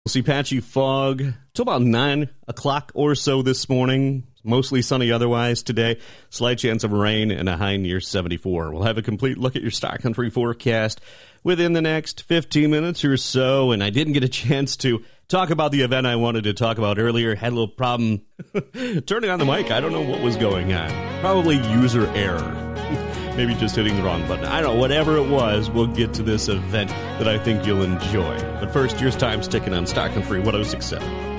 We'll see patchy fog till about 9 o'clock or so this morning. Mostly sunny otherwise today. Slight chance of rain and a high near 74. We'll have a complete look at your Star Country forecast within the next 15 minutes or so. And I didn't get a chance to talk about the event I wanted to talk about earlier. Had a little problem turning on the mic. I don't know what was going on. Probably user error. Maybe just hitting the wrong button. I don't know. Whatever it was, we'll get to this event that I think you'll enjoy. But first, here's Time Sticking on Star Country 106.7.